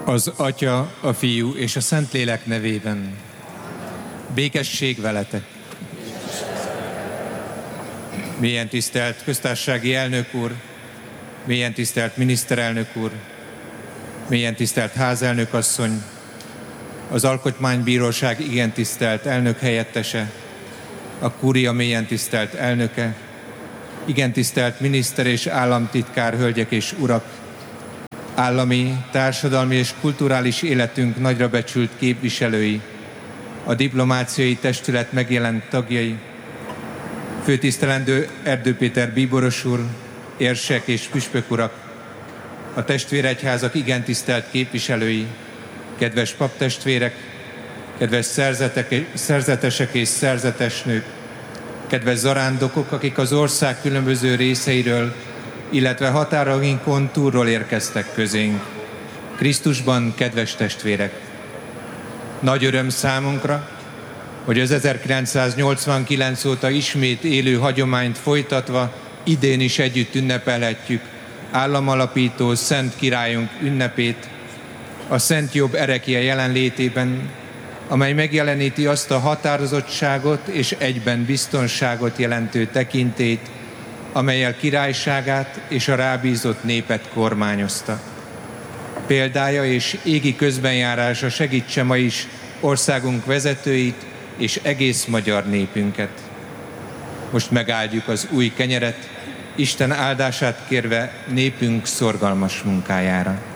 Az Atya, a Fiú és a Szentlélek nevében. Békesség veletek! Mélyen tisztelt köztársasági elnök úr, mélyen tisztelt miniszterelnök úr, mélyen tisztelt házelnök asszony, az Alkotmánybíróság igen tisztelt elnök helyettese, a Kúria mélyen tisztelt elnöke, igen tisztelt miniszter és államtitkár, hölgyek és urak, állami, társadalmi és kulturális életünk nagyra becsült képviselői, a diplomáciai testület megjelent tagjai, főtisztelendő Erdő Péter bíboros úr, érsek és püspök urak, a testvéregyházak igen tisztelt képviselői, kedves paptestvérek, kedves szerzetesek és szerzetesnők, kedves zarándokok, akik az ország különböző részeiről, illetve határainkon túlról érkeztek közénk. Krisztusban, kedves testvérek! Nagy öröm számunkra, hogy az 1989 óta ismét élő hagyományt folytatva idén is együtt ünnepelhetjük államalapító Szent Királyunk ünnepét, a Szent Jobb erekje jelenlétében, amely megjeleníti azt a határozottságot és egyben biztonságot jelentő tekintélyt, amellyel királyságát és a rábízott népet kormányozta. Példája és égi közbenjárása segítse ma is országunk vezetőit és egész magyar népünket. Most megáldjuk az új kenyeret, Isten áldását kérve népünk szorgalmas munkájára.